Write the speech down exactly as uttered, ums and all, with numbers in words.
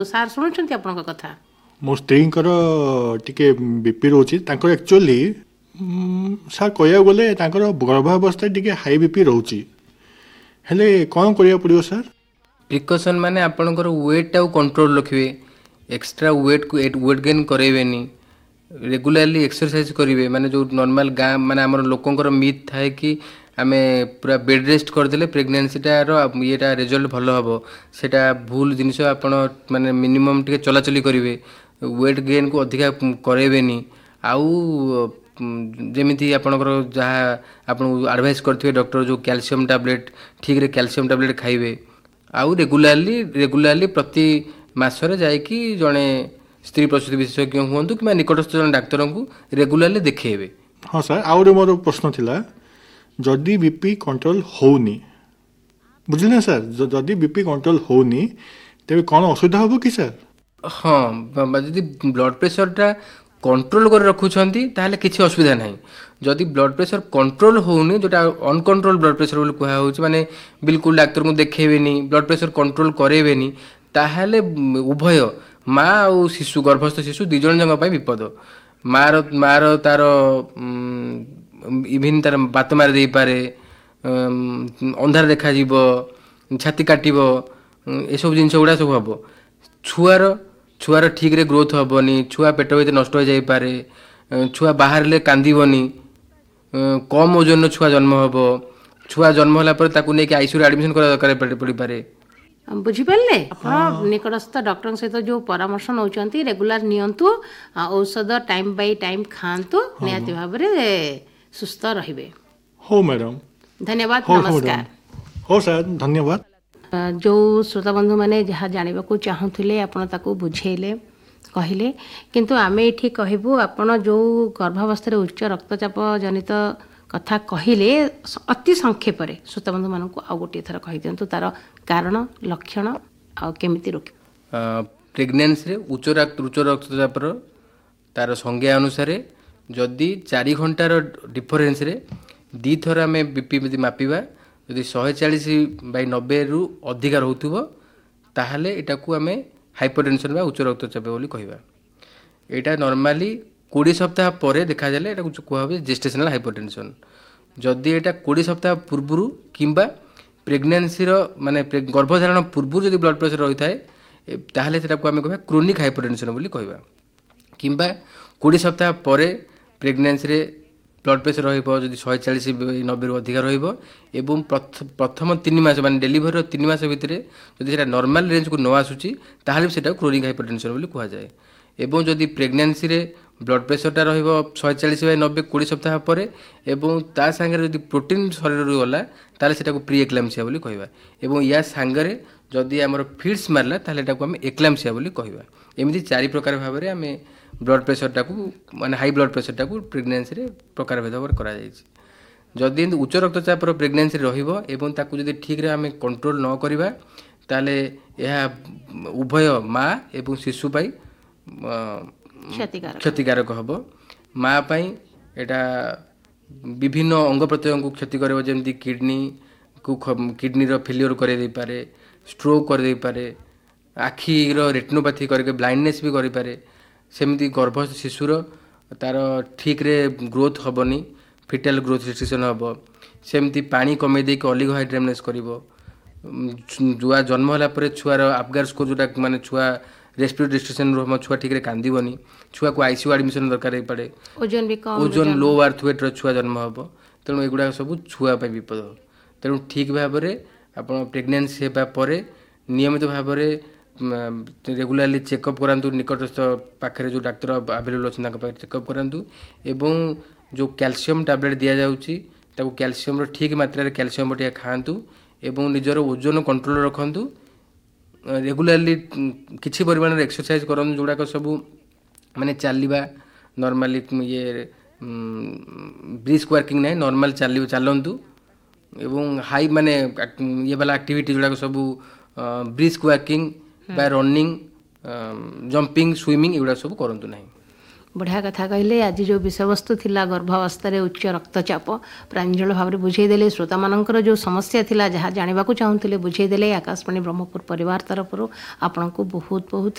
Sir ଶୁଣୁଛନ୍ତି ଆପଣଙ୍କ କଥା? ମୋ ସ୍ତ୍ରୀଙ୍କର ଟିକେ ବିପି ରହୁଛି। ତାଙ୍କର ଆକ୍ଚୁଆଲି ସାର୍ କହିବାକୁ ଗଲେ ତାଙ୍କର ଗର୍ଭାବସ୍ଥାରେ ଟିକେ ହାଇ ବିପି ରହୁଛି। ହେଲେ କ'ଣ କରିବାକୁ ପଡ଼ିବ ସାର୍? ପ୍ରିକସନ୍ ମାନେ ଆପଣଙ୍କର ୱେଟ୍ଟାକୁ କଣ୍ଟ୍ରୋଲ୍ ରଖିବେ, extra ୱେଟ୍କୁ weight gain କରାଇବେନି, regularly exercise କରିବେ। ମାନେ ଯେଉଁ ନର୍ମାଲ୍ ଗାଁ ମାନେ ଆମର ଲୋକଙ୍କର ମିଥ୍ ଥାଏ କି ଆମେ ପୁରା ବେଡ଼୍ ରେଷ୍ଟ କରିଦେଲେ ପ୍ରେଗନେନ୍ସିଟାର ଇଏଟା ରେଜଲ୍ଟ ଭଲ ହେବ, ସେଇଟା ଭୁଲ ଜିନିଷ। ଆପଣ ମାନେ ମିନିମମ୍ ଟିକେ ଚଲାଚଲି କରିବେ, ୱେଟ୍ ଗେନ୍କୁ ଅଧିକା କରାଇବେନି। ଆଉ ଯେମିତି ଆପଣଙ୍କର ଯାହା ଆପଣଙ୍କୁ ଆଡ଼ଭାଇସ୍ କରିଥିବେ ଡକ୍ଟର, ଯେଉଁ କ୍ୟାଲସିୟମ୍ ଟ୍ୟାବଲେଟ୍, ଠିକ୍ରେ କ୍ୟାଲସିୟମ୍ ଟ୍ୟାବଲେଟ୍ ଖାଇବେ। ଆଉ ରେଗୁଲାରଲି ରେଗୁଲାରଲି ପ୍ରତି ମାସରେ ଯାଇକି ଜଣେ ସ୍ତ୍ରୀ ପ୍ରସୂତି ବିଶେଷଜ୍ଞ ହୁଅନ୍ତୁ କିମ୍ବା ନିକଟସ୍ଥ ଜଣେ ଡାକ୍ତରଙ୍କୁ ରେଗୁଲାରଲି ଦେଖେଇବେ। ହଁ ସାର୍, ଆଉ ଗୋଟେ ମୋର ପ୍ରଶ୍ନ ଥିଲା, ଯଦି ବିପି କଣ୍ଟ୍ରୋଲ ହେଉନି, ବୁଝିଲେ ନା ସାର୍, ଯଦି ବିପି କଣ୍ଟ୍ରୋଲ ହେଉନି ତେବେ କ'ଣ ଅସୁବିଧା ହେବ କି ସାର୍? ହଁ, ଯଦି ବ୍ଲଡ଼ ପ୍ରେସରଟା କଣ୍ଟ୍ରୋଲ କରି ରଖୁଛନ୍ତି ତାହେଲେ କିଛି ଅସୁବିଧା ନାହିଁ। ଯଦି ବ୍ଲଡ଼ ପ୍ରେସର କଣ୍ଟ୍ରୋଲ ହେଉନି, ଯେଉଁଟା ଅନକଣ୍ଟ୍ରୋଲ ବ୍ଲଡ଼ ପ୍ରେସର ବୋଲି କୁହାହେଉଛି, ମାନେ ବିଲକୁଲ ଡାକ୍ତରଙ୍କୁ ଦେଖେଇବେନି, ବ୍ଲଡ଼ ପ୍ରେସର କଣ୍ଟ୍ରୋଲ କରାଇବେନି, ତାହେଲେ ଉଭୟ ମା ଆଉ ଶିଶୁ, ଗର୍ଭସ୍ଥ ଶିଶୁ ଦୁଇ ଜଣ ଯାକ ପାଇଁ ବିପଦ। ମାର ମାର ତାର ଇଭିନ୍ ତାର ବାତ ମାରି ଦେଇପାରେ, ଅନ୍ଧାର ଦେଖାଯିବ, ଛାତି କାଟିବ, ଏସବୁ ଜିନିଷ ଗୁଡ଼ା ସବୁ ହେବ। ଛୁଆର ଛୁଆର ଠିକ୍ରେ ଗ୍ରୋଥ୍ ହେବନି, ଛୁଆ ପେଟ ଭିତରେ ନଷ୍ଟ ହୋଇଯାଇପାରେ, ଛୁଆ ବାହାରିଲେ କାନ୍ଦିବନି, କମ୍ ଓଜନର ଛୁଆ ଜନ୍ମ ହେବ, ଛୁଆ ଜନ୍ମ ହେଲା ପରେ ତାକୁ ନେଇକି ଆଇସିୟୁରେ ଆଡ଼ମିସନ୍ କରିବା ଦରକାର ପଡ଼ିପାରେ। ବୁଝିପାରିଲେ? ଆପଣ ନିକଟସ୍ଥ ଡକ୍ଟରଙ୍କ ସହିତ ଯେଉଁ ପରାମର୍ଶ ନେଉଛନ୍ତି ରେଗୁଲାର ନିଅନ୍ତୁ, ଔଷଧ ଟାଇମ୍ ବାଇ ଟାଇମ୍ ଖାଆନ୍ତୁ, ନିହାତି ଭାବରେ ସୁସ୍ଥ ରହିବେ। ହଉ ମ୍ୟାଡ଼ାମ୍, ଧନ୍ୟବାଦ, ହଉ ନମସ୍କାର। ହଉ ସାର୍, ଧନ୍ୟବାଦ। ଯେଉଁ ଶ୍ରୋତାବନ୍ଧୁମାନେ ଯାହା ଜାଣିବାକୁ ଚାହୁଁଥିଲେ ଆପଣ ତାକୁ ବୁଝେଇଲେ, କହିଲେ, କିନ୍ତୁ ଆମେ ଏଠି କହିବୁ ଆପଣ ଯେଉଁ ଗର୍ଭାବସ୍ଥାରେ ଉଚ୍ଚ ରକ୍ତଚାପ ଜନିତ କଥା କହିଲେ ଅତି ସଂକ୍ଷେପରେ ଶ୍ରୋତାବନ୍ଧୁମାନଙ୍କୁ ଆଉ ଗୋଟିଏ ଥର କହିଦିଅନ୍ତୁ, ତାର କାରଣ, ଲକ୍ଷଣ ଆଉ କେମିତି ରୋକିବ। ପ୍ରେଗନେନ୍ସିରେ ଉଚ୍ଚ ଉଚ୍ଚ ରକ୍ତଚାପର ତାର ସଂଜ୍ଞା ଅନୁସାରେ ଯଦି ଚାରି ଘଣ୍ଟାର ଡିଫରେନ୍ସରେ ଦୁଇଥର ଆମେ ବିପି ଯଦି ମାପିବା, ଯଦି ଶହେ ଚାଳିଶ ବାଇ ନବେରୁ ଅଧିକା ରହୁଥିବ ତାହେଲେ ଏଟାକୁ ଆମେ ହାଇପରଟେନସନ୍ ବା ଉଚ୍ଚ ରକ୍ତଚାପ ବୋଲି କହିବା। ଏଇଟା ନର୍ମାଲି କୋଡ଼ିଏ ସପ୍ତାହ ପରେ ଦେଖାଯାଲେ ଏଟାକୁ କୁହାହୁଏ ଜେଷ୍ଟେସନାଲ୍ ହାଇପରଟେନସନ୍। ଯଦି ଏଇଟା କୋଡ଼ିଏ ସପ୍ତାହ ପୂର୍ବରୁ କିମ୍ବା ପ୍ରେଗନେନ୍ସିର ମାନେ ଗର୍ଭଧାରଣ ପୂର୍ବରୁ ଯଦି ବ୍ଲଡ଼ ପ୍ରେସର ରହିଥାଏ ତାହେଲେ ସେଟାକୁ ଆମେ କହିବା କ୍ରୋନିକ୍ ହାଇପରଟେନସନ୍ ବୋଲି କହିବା। କିମ୍ବା କୋଡ଼ିଏ ସପ୍ତାହ ପରେ ପ୍ରେଗନେନ୍ସିରେ ବ୍ଲଡ଼ ପ୍ରେସର ରହିବ ଯଦି ଶହେ ଚାଳିଶ ନବେରୁ ଅଧିକା ରହିବ ଏବଂ ପ୍ରଥମ ତିନି ମାସ ମାନେ ଡେଲିଭରିର ତିନି ମାସ ଭିତରେ ଯଦି ସେଇଟା ନର୍ମାଲ ରେଞ୍ଜକୁ ନ ଆସୁଛି ତାହେଲେ ବି ସେଇଟାକୁ କ୍ରୋନିକ୍ ହାଇପରଟେନସନ୍ ବୋଲି କୁହାଯାଏ। ଏବଂ ଯଦି ପ୍ରେଗନେନ୍ସିରେ ବ୍ଲଡ଼ ପ୍ରେସରଟା ରହିବ ଶହେ ଚାଳିଶ ବାଇ ନବେ କୋଡ଼ିଏ ସପ୍ତାହ ପରେ ଏବଂ ତା ସାଙ୍ଗରେ ଯଦି ପ୍ରୋଟିନ୍ ଶରୀରରୁ ଗଲା ତାହେଲେ ସେଟାକୁ ପ୍ରି ଏକ୍ଲାମ୍ସିଆ ବୋଲି କହିବା। ଏବଂ ୟା ସାଙ୍ଗରେ ଯଦି ଆମର ଫିଡ୍ସ ମାରିଲା ତାହେଲେ ଏଟାକୁ ଆମେ ଏକ୍ଲାମ୍ସିଆ ବୋଲି କହିବା। ଏମିତି ଚାରି ପ୍ରକାର ଭାବରେ ଆମେ ବ୍ଲଡ଼ ପ୍ରେସରଟାକୁ ମାନେ ହାଇ ବ୍ଲଡ଼ ପ୍ରେସରଟାକୁ ପ୍ରେଗନେନ୍ସିରେ ପ୍ରକାର ଭେଦ ଭାବରେ କରାଯାଇଛି। ଯଦି ଏମିତି ଉଚ୍ଚ ରକ୍ତଚାପର ପ୍ରେଗନେନ୍ସିରେ ରହିବ ଏବଂ ତାକୁ ଯଦି ଠିକ୍ରେ ଆମେ କଣ୍ଟ୍ରୋଲ ନ କରିବା ତାହେଲେ ଏହା ଉଭୟ ମା ଏବଂ ଶିଶୁ ପାଇଁ କ୍ଷତିକାରକ ହେବ। ମା ପାଇଁ ଏଇଟା ବିଭିନ୍ନ ଅଙ୍ଗ ପ୍ରତ୍ୟଙ୍ଗକୁ କ୍ଷତି କରିବ, ଯେମିତି କିଡ଼ନୀକୁ କିଡ଼ନୀର ଫେଲିଓର କରାଇ ଦେଇପାରେ, ଷ୍ଟ୍ରୋକ୍ କରିଦେଇପାରେ, ଆଖିର ରେଟିନୋପାଥି କରିକି ବ୍ଲାଇଣ୍ଡନେସ୍ ବି କରିପାରେ। ସେମିତି ଗର୍ଭସ୍ଥ ଶିଶୁର ତାର ଠିକ୍ରେ ଗ୍ରୋଥ୍ ହେବନି, ଫିଟାଲ ଗ୍ରୋଥ୍ ରେଷ୍ଟ୍ରିକ୍ସନ୍ ହେବ। ସେମିତି ପାଣି କମେଇ ଦେଇକି ଅଲିଗୋ ହାଇଡ୍ରାମନେସ୍ କରିବ। ଛୁଆ ଜନ୍ମ ହେଲା ପରେ ଛୁଆର ଆପଗାର ସ୍କୋର ଯେଉଁଟା ମାନେ ଛୁଆ ରେସ୍ପିରେଟୋରୀ ରେଷ୍ଟ୍ରିକ୍ସନ୍ ରହିବ, ଛୁଆ ଠିକ୍ରେ କାନ୍ଦିବନି, ଛୁଆକୁ ଆଇସିୟୁ ଆଡ଼ମିସନ୍ ଦରକାର ହେଇପାରେ, ଓଜନ ବି କମ୍, ଓଜନ ଲୋ ଆର୍ଥ ୱେଟ୍ର ଛୁଆ ଜନ୍ମ ହେବ। ତେଣୁ ଏଗୁଡ଼ାକ ସବୁ ଛୁଆ ପାଇଁ ବିପଦ। ତେଣୁ ଠିକ୍ ଭାବରେ ଆପଣ ପ୍ରେଗନେନ୍ସି ହେବା ପରେ ନିୟମିତ ଭାବରେ ରେଗୁଲାରଲି ଚେକଅପ୍ କରାନ୍ତୁ, ନିକଟସ୍ଥ ପାଖରେ ଯେଉଁ ଡାକ୍ତର ଆଭେଲେବଲ୍ ଅଛନ୍ତି ତାଙ୍କ ପାଖରେ ଚେକଅପ୍ କରାନ୍ତୁ। ଏବଂ ଯେଉଁ କ୍ୟାଲସିୟମ୍ ଟ୍ୟାବଲେଟ୍ ଦିଆଯାଉଛି ତାକୁ କ୍ୟାଲସିୟମର ଠିକ୍ ମାତ୍ରାରେ କ୍ୟାଲସିୟମ୍ ଟିକେ ଖାଆନ୍ତୁ ଏବଂ ନିଜର ଓଜନ କଣ୍ଟ୍ରୋଲ ରଖନ୍ତୁ। ରେଗୁଲାରଲି କିଛି ପରିମାଣରେ ଏକ୍ସରସାଇଜ୍ କରନ୍ତୁ, ଯେଉଁଗୁଡ଼ାକ ସବୁ ମାନେ ଚାଲିବା ନର୍ମାଲି ଇଏ ବ୍ରିସ୍କ ୱାର୍କିଂ ନାହିଁ, ନର୍ମାଲ ଚାଲିବ ଚାଲନ୍ତୁ। ଏବଂ ହାଇ ମାନେ ଇଏ ବାଲା ଆକ୍ଟିଭିଟି ଯେଉଁଗୁଡ଼ାକ ସବୁ ବ୍ରିସ୍କ ୱାର୍କିଂ ବା ରନିଂ, ଜମ୍ପିଂ, ସୁଇମିଂ ଏଗୁଡ଼ା ସବୁ କରନ୍ତୁ ନାହିଁ। ବଢ଼ିଆ କଥା କହିଲେ। ଆଜି ଯେଉଁ ବିଷୟବସ୍ତୁ ଥିଲା ଗର୍ଭାବସ୍ଥାରେ ଉଚ୍ଚ ରକ୍ତଚାପ, ପ୍ରାଞ୍ଜଳ ଭାବରେ ବୁଝେଇଦେଲେ। ଶ୍ରୋତାମାନଙ୍କର ଯେଉଁ ସମସ୍ୟା ଥିଲା, ଯାହା ଜାଣିବାକୁ ଚାହୁଁଥିଲେ ବୁଝେଇଦେଲେ। ଆକାଶବାଣୀ ବ୍ରହ୍ମପୁର ପରିବାର ତରଫରୁ ଆପଣଙ୍କୁ ବହୁତ ବହୁତ